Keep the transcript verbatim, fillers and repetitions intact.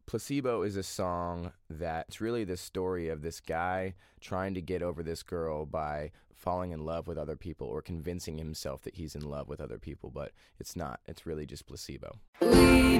Placebo is a song that's really the story of this guy trying to get over this girl by falling in love with other people or convincing himself that he's in love with other people, but it's not. It's really just placebo. We